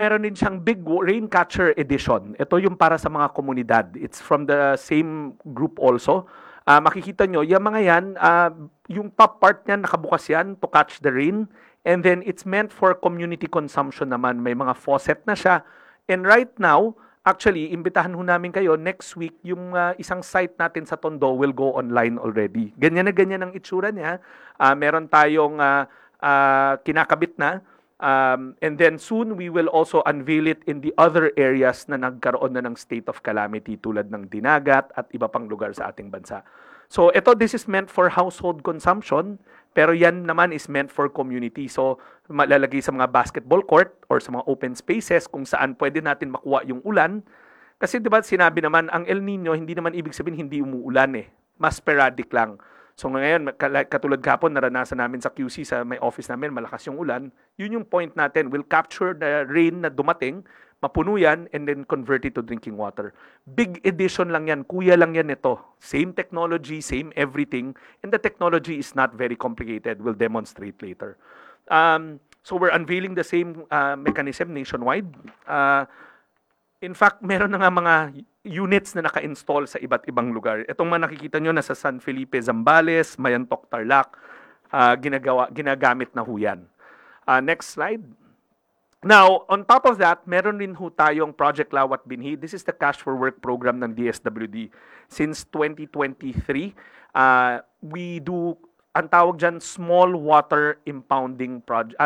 meron din siyang big rain catcher edition. Ito yung para sa mga komunidad. It's from the same group also. Makikita nyo, yung mga yan, yung top part niyan, nakabukas yan to catch the rain. And then it's meant for community consumption naman. May mga faucet na siya. And right now, actually, imbitahan ho namin kayo, next week, yung isang site natin sa Tondo will go online already. Ganyan na ganyan ang itsura niya. Meron tayong kinakabit na. And then soon, we will also unveil it in the other areas na nagkaroon na ng state of calamity tulad ng Dinagat at iba pang lugar sa ating bansa. So this is meant for household consumption, pero yan naman is meant for community. So malalagay sa mga basketball court or sa mga open spaces kung saan pwede natin makuha yung ulan. Kasi 'di ba sinabi naman, ang El Nino hindi naman ibig sabihin hindi umuulan eh. Mas sporadic lang. So ngayon, katulad kahapon, naranasan namin sa QC, sa may office namin, malakas yung ulan. Yun yung point natin. We'll capture the rain na dumating, mapuno yan, and then convert it to drinking water. Big edition lang yan. Kuya lang yan ito. Same technology, same everything. And the technology is not very complicated. We'll demonstrate later. So we're unveiling the same mechanism nationwide. In fact, meron na nga mga units na naka-install sa iba't ibang lugar. Itong mga nakikita nyo nasa San Felipe, Zambales, Mayantok, Tarlac, ginagamit na ho yan. Next slide. Now, on top of that, meron rin ho tayong Project Lawat Binhi. This is the Cash for Work program ng DSWD. Since 2023, we do, ang tawag dyan, small water impounding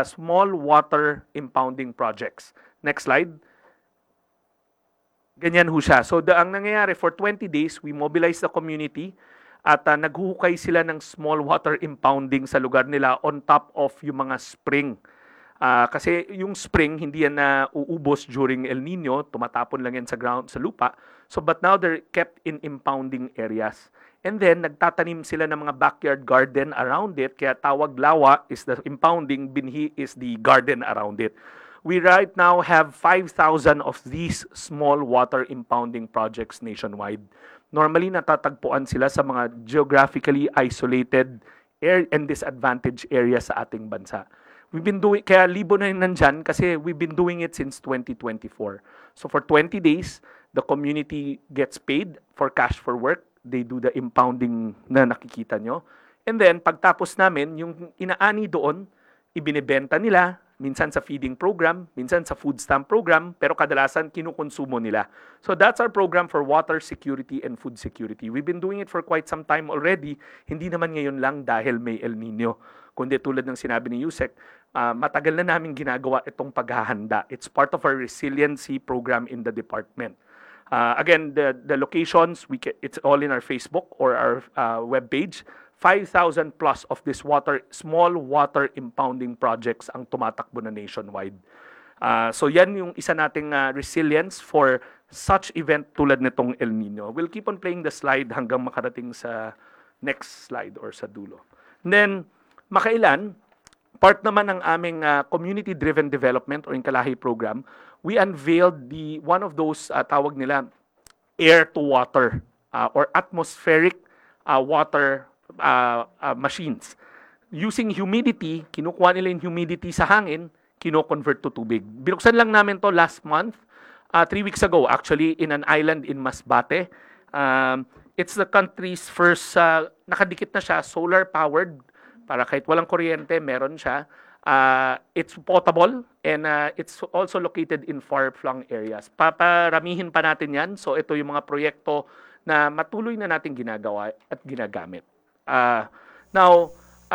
projects. Next slide. Ganyan ho siya. So, ang nangyayari, for 20 days, we mobilize the community at naghuhukay sila ng small water impounding sa lugar nila on top of yung mga spring. Kasi yung spring, hindi yan na uubos during El Nino, tumatapon lang yan sa ground, sa lupa. So, but now they're kept in impounding areas. And then, nagtatanim sila ng mga backyard garden around it, kaya tawag lawa is the impounding, binhi is the garden around it. We right now have 5,000 of these small water impounding projects nationwide. Normally, natatagpuan sila sa mga geographically isolated and disadvantaged areas sa ating bansa. We've been doing, kaya libo na yun nandyan kasi we've been doing it since 2024. So for 20 days, the community gets paid for cash for work. They do the impounding na nakikita nyo. And then, pagtapos namin, yung inaani doon, ibinebenta nila, minsan sa feeding program, minsan sa food stamp program, pero kadalasan kinukonsumo nila. So that's our program for water security and food security. We've been doing it for quite some time already, hindi naman ngayon lang dahil may El Nino. Kundi tulad ng sinabi ni Yusek, matagal na namin ginagawa itong paghahanda. It's part of our resiliency program in the department. Again, the locations, it's all in our Facebook or our webpage. 5,000 plus of this small water impounding projects ang tumatakbo na nationwide. So yan yung isa nating resilience for such event tulad nitong El Nino. We'll keep on playing the slide hanggang makarating sa next slide or sa dulo. And then, makailan, part naman ng aming community-driven development or Inkalahi program, we unveiled one of those tawag nila air-to-water or atmospheric water machines. Using humidity, kinukuha nila yung humidity sa hangin, kino-convert to tubig. Binuksan lang namin to last month, 3 weeks ago actually, in an island in Masbate. It's the country's first, nakadikit na siya, solar-powered, para kahit walang kuryente, meron siya. It's potable and it's also located in far-flung areas. Paparamihin pa natin yan. So ito yung mga proyekto na matuloy na natin ginagawa at ginagamit. Now,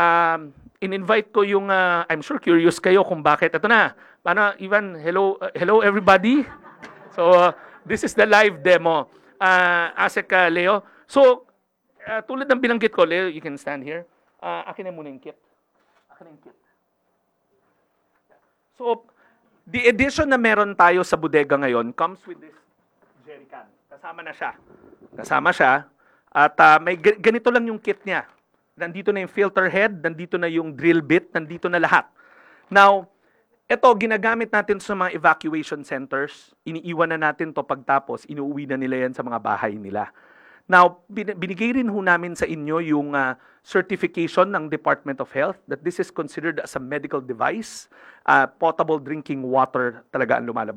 in-invite ko yung, I'm sure curious kayo kung bakit. Ito na, Ivan, hello everybody. So, this is the live demo. Asek, Leo. So, tulad ng binanggit ko, Leo, you can stand here. Akin na muna yung kit. So, the edition na meron tayo sa bodega ngayon comes with this jerrycan. Kasama siya. At may ganito lang yung kit niya. Nandito na yung filter head, nandito na yung drill bit, nandito na lahat. Now, ito ginagamit natin sa mga evacuation centers. Iniiwan na natin to pagtapos, inuuwi na nila yan sa mga bahay nila. Now, binigay rin ho namin sa inyo yung certification ng Department of Health that this is considered as a medical device. Potable drinking water talaga ang lumalabas.